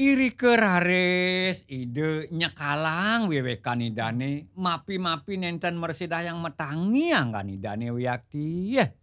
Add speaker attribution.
Speaker 1: Iri kerares ide nyekalang wewe kanidane mapi-mapi nenten mersidayang metangiang kanidane wiakti yeh.